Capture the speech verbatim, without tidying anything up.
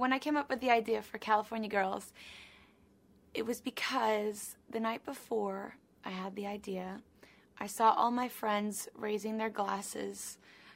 when I came up with the idea for California Girls, it was because the night before I had the idea, I saw all my friends raising their glasses